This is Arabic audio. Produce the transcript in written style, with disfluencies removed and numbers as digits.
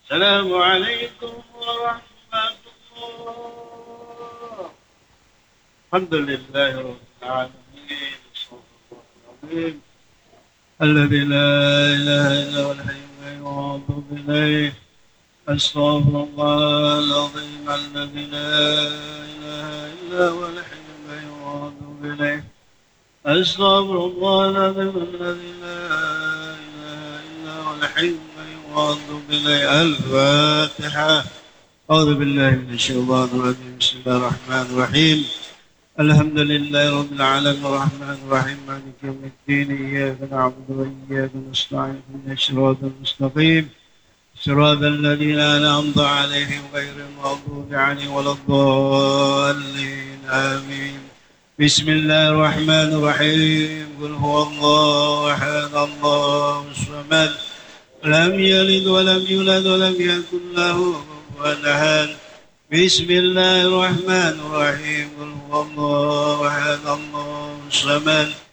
السلام عليكم ورحمة الله. الحمد لله رب العالمين، الصمد الذي لا إله إلا هو الحي القيوم وأتوب إليه. أستغفر الله العظيم الذي لا إله إلا هو الحي القيوم وأتوب إليه. أستغفر الله العظيم الذي لا إله إلا هو الحي القيوم وأتوب إليه. الفاتحة. أعوذ بالله من الشيطان الرجيم. بسم الله الرحمن الرحيم. الحمد لله رب العالمين الرحمن الرحيم مالك يوم الدين. إياك نعبد وإياك نستعين اهدنا الصراط المستقيم صراط الذين أنعمت عليهم غير المغضوب عليهم ولا الضالين آمين. بسم الله الرحمن الرحيم. قل هو الله أحد الله الصمد لم يلد ولم يولد ولم يكن له كفوا أحد. بسم الله الرحمن الرحيم. قل هو الله أحد الله الصمد